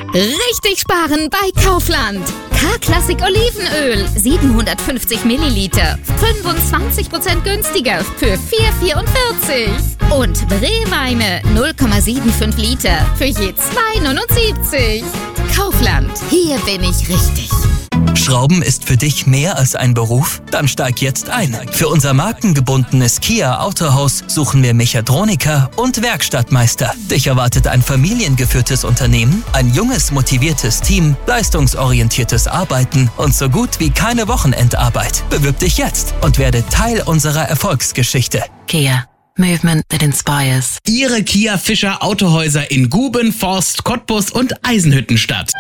Richtig sparen bei Kaufland. K-Klassik Olivenöl, 750 Milliliter, 25% günstiger für 4,44. Und Bree-Weine, 0,75 Liter für je 2,79. Kaufland, hier bin ich richtig. Schrauben ist für dich mehr als ein Beruf? Dann steig jetzt ein. Für unser markengebundenes Kia Autohaus suchen wir Mechatroniker und Werkstattmeister. Dich erwartet ein familiengeführtes Unternehmen, ein junges, motiviertes Team, leistungsorientiertes Arbeiten und so gut wie keine Wochenendarbeit. Bewirb dich jetzt und werde Teil unserer Erfolgsgeschichte. Kia. Movement that inspires. Ihre Kia Fischer Autohäuser in Guben, Forst, Cottbus und Eisenhüttenstadt.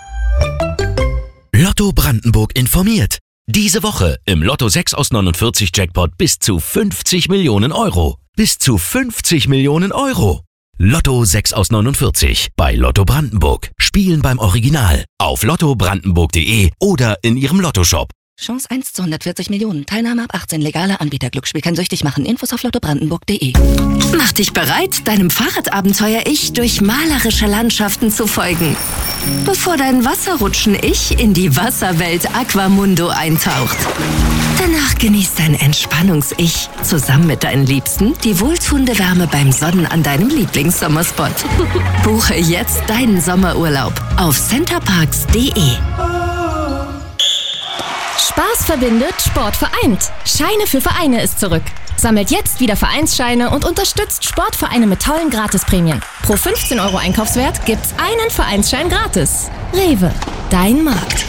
Lotto Brandenburg informiert. Diese Woche im Lotto 6 aus 49 Jackpot bis zu 50 Millionen Euro. Bis zu 50 Millionen Euro. Lotto 6 aus 49 bei Lotto Brandenburg. Spielen beim Original auf lottobrandenburg.de oder in Ihrem Lottoshop. Chance 1 zu 140 Millionen. Teilnahme ab 18. Legaler Anbieter. Glücksspiel kann süchtig machen. Infos auf lottobrandenburg.de. Mach dich bereit, deinem Fahrradabenteuer-Ich durch malerische Landschaften zu folgen. Bevor dein Wasserrutschen-Ich in die Wasserwelt Aquamundo eintaucht. Danach genießt dein Entspannungs-Ich zusammen mit deinen Liebsten die wohltuende Wärme beim Sonnen an deinem Lieblingssommerspot. Buche jetzt deinen Sommerurlaub auf centerparks.de. Spaß verbindet, Sport vereint. Scheine für Vereine ist zurück. Sammelt jetzt wieder Vereinsscheine und unterstützt Sportvereine mit tollen Gratisprämien. Pro 15 € Einkaufswert gibt's einen Vereinsschein gratis. Rewe, dein Markt.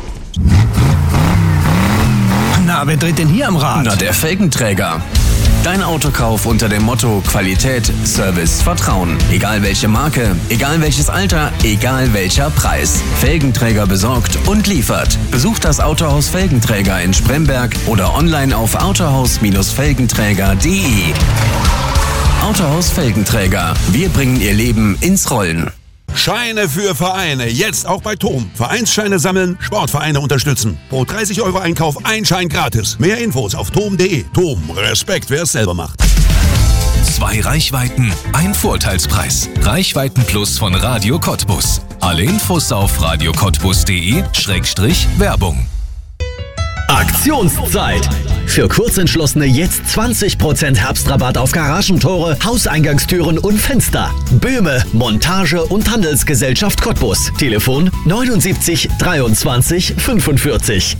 Na, wer dreht denn hier am Rad? Na, der Felgenträger. Dein Autokauf unter dem Motto Qualität, Service, Vertrauen. Egal welche Marke, egal welches Alter, egal welcher Preis. Felgenträger besorgt und liefert. Besucht das Autohaus Felgenträger in Spremberg oder online auf autohaus-felgenträger.de. Autohaus Felgenträger. Wir bringen Ihr Leben ins Rollen. Scheine für Vereine, jetzt auch bei TOM. Vereinsscheine sammeln, Sportvereine unterstützen. Pro 30 € Einkauf ein Schein gratis. Mehr Infos auf tom.de. TOM, Respekt, wer es selber macht. 2 Reichweiten, ein Vorteilspreis. Reichweiten Plus von Radio Cottbus. Alle Infos auf radiocottbus.de/Werbung. Aktionszeit! Für Kurzentschlossene jetzt 20% Herbstrabatt auf Garagentore, Hauseingangstüren und Fenster. Böhme, Montage und Handelsgesellschaft Cottbus. Telefon 79 23 45.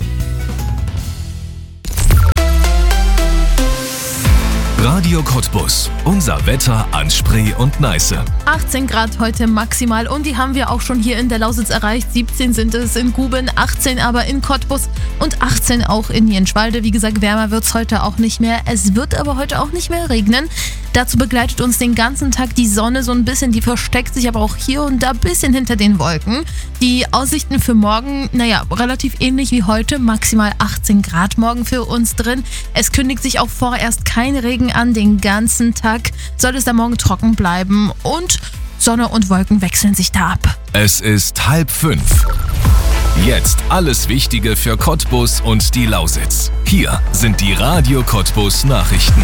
Radio Cottbus. Unser Wetter an Spree und Neiße. 18 Grad heute maximal und die haben wir auch schon hier in der Lausitz erreicht. 17 sind es in Guben, 18 aber in Cottbus und 18 auch in Jenschwalde. Wie gesagt, wärmer wird es heute auch nicht mehr. Es wird aber heute auch nicht mehr regnen. Dazu begleitet uns den ganzen Tag die Sonne so ein bisschen. Die versteckt sich aber auch hier und da ein bisschen hinter den Wolken. Die Aussichten für morgen, relativ ähnlich wie heute. Maximal 18 Grad morgen für uns drin. Es kündigt sich auch vorerst kein Regen an. Den ganzen Tag soll es da morgen trocken bleiben und Sonne und Wolken wechseln sich da ab. Es ist 4:30. Jetzt alles Wichtige für Cottbus und die Lausitz. Hier sind die Radio Cottbus Nachrichten.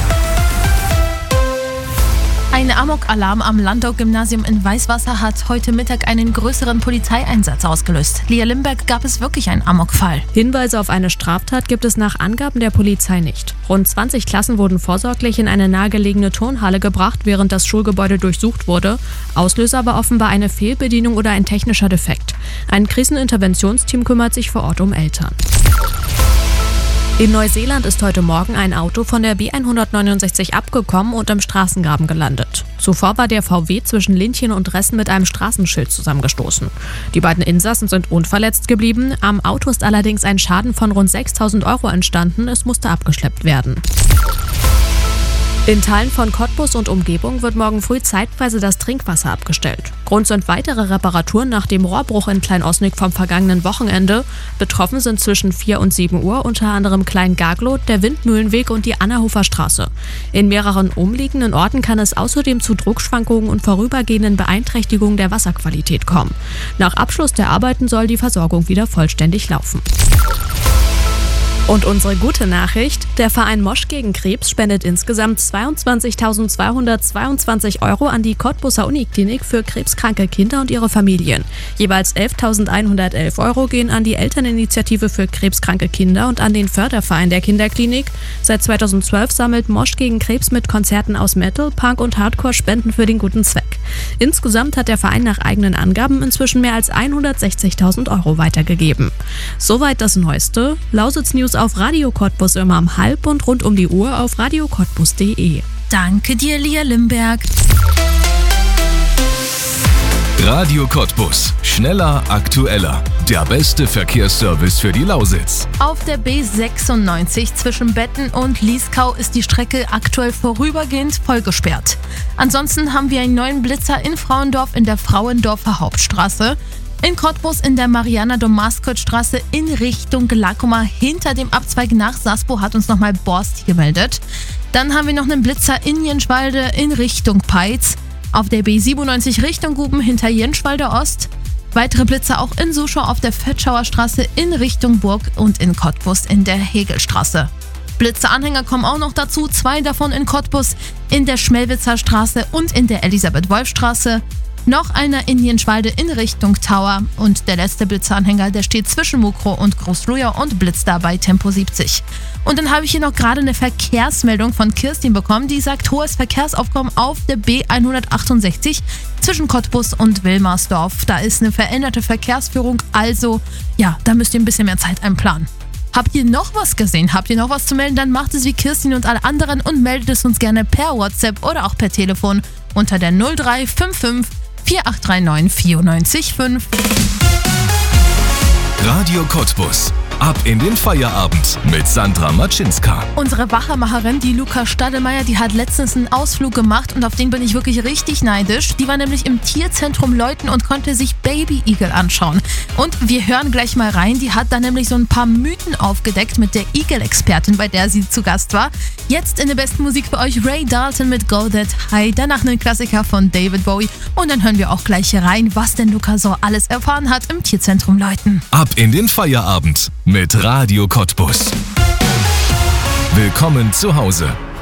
Ein Amok-Alarm am Landau-Gymnasium in Weißwasser hat heute Mittag einen größeren Polizeieinsatz ausgelöst. Lia Limberg, gab es wirklich einen Amok-Fall? Hinweise auf eine Straftat gibt es nach Angaben der Polizei nicht. Rund 20 Klassen wurden vorsorglich in eine nahegelegene Turnhalle gebracht, während das Schulgebäude durchsucht wurde. Auslöser war offenbar eine Fehlbedienung oder ein technischer Defekt. Ein Kriseninterventionsteam kümmert sich vor Ort um Eltern. In Neuseeland ist heute Morgen ein Auto von der B169 abgekommen und im Straßengraben gelandet. Zuvor war der VW zwischen Lindchen und Ressen mit einem Straßenschild zusammengestoßen. Die beiden Insassen sind unverletzt geblieben. Am Auto ist allerdings ein Schaden von rund 6.000 € entstanden. Es musste abgeschleppt werden. In Teilen von Cottbus und Umgebung wird morgen früh zeitweise das Trinkwasser abgestellt. Grund sind weitere Reparaturen nach dem Rohrbruch in Klein-Osnig vom vergangenen Wochenende. Betroffen sind zwischen 4 und 7 Uhr unter anderem Klein-Gaglow, der Windmühlenweg und die Annahofer Straße. In mehreren umliegenden Orten kann es außerdem zu Druckschwankungen und vorübergehenden Beeinträchtigungen der Wasserqualität kommen. Nach Abschluss der Arbeiten soll die Versorgung wieder vollständig laufen. Und unsere gute Nachricht, der Verein Mosch gegen Krebs spendet insgesamt 22.222 € an die Cottbuser Uniklinik für krebskranke Kinder und ihre Familien. Jeweils 11.111 € gehen an die Elterninitiative für krebskranke Kinder und an den Förderverein der Kinderklinik. Seit 2012 sammelt Mosch gegen Krebs mit Konzerten aus Metal, Punk und Hardcore Spenden für den guten Zweck. Insgesamt hat der Verein nach eigenen Angaben inzwischen mehr als 160.000 € weitergegeben. Soweit das Neueste. Lausitz News auf Radio Cottbus immer um 12:30 und rund um die Uhr auf radiocottbus.de. Danke dir, Lia Limberg. Radio Cottbus. Schneller, aktueller. Der beste Verkehrsservice für die Lausitz. Auf der B96 zwischen Betten und Lieskau ist die Strecke aktuell vorübergehend vollgesperrt. Ansonsten haben wir einen neuen Blitzer in Frauendorf in der Frauendorfer Hauptstraße. In Cottbus in der Mariana-Domaskot-Straße in Richtung Glakoma hinter dem Abzweig nach Saspo hat uns nochmal Borst gemeldet. Dann haben wir noch einen Blitzer in Jenschwalde in Richtung Peitz. Auf der B97 Richtung Guben hinter Jenschwalde Ost. Weitere Blitzer auch in Suschau auf der Fetschauer Straße in Richtung Burg und in Cottbus in der Hegelstraße. Blitzeranhänger kommen auch noch dazu, 2 davon in Cottbus, in der Schmelwitzer Straße und in der Elisabeth-Wolf-Straße. Noch einer in Jenschwalde in Richtung Tower und der letzte Blitzeranhänger, der steht zwischen Mukro und Großluja und blitzt da bei Tempo 70. Und dann habe ich hier noch gerade eine Verkehrsmeldung von Kirstin bekommen, die sagt, hohes Verkehrsaufkommen auf der B168 zwischen Cottbus und Wilmersdorf. Da ist eine veränderte Verkehrsführung, also ja, da müsst ihr ein bisschen mehr Zeit einplanen. Habt ihr noch was gesehen? Habt ihr noch was zu melden? Dann macht es wie Kirstin und alle anderen und meldet es uns gerne per WhatsApp oder auch per Telefon unter der 0355 4839 94,5. Radio Cottbus. Ab in den Feierabend mit Sandra Matschinska. Unsere Wachermacherin, die Luca Stadelmeier, die hat letztens einen Ausflug gemacht und auf den bin ich wirklich richtig neidisch. Die war nämlich im Tierzentrum Leuten und konnte sich Baby-Igel anschauen. Und wir hören gleich mal rein, die hat da nämlich so ein paar Mythen aufgedeckt mit der Igel-Expertin, bei der sie zu Gast war. Jetzt in der besten Musik für euch Ray Dalton mit Go That High, danach einen Klassiker von David Bowie und dann hören wir auch gleich rein, was denn Luca so alles erfahren hat im Tierzentrum Leuten. Ab in den Feierabend mit Radio Cottbus. Willkommen zu Hause.